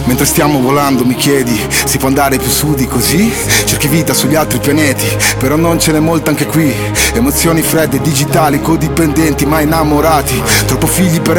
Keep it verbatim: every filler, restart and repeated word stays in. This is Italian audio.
Mentre stiamo volando mi chiedi, si può andare più su di così? Cerchi vita sugli altri pianeti, però non ce n'è molta anche qui. Emozioni fredde, digitali, codipendenti, ma innamorati. Troppo figli per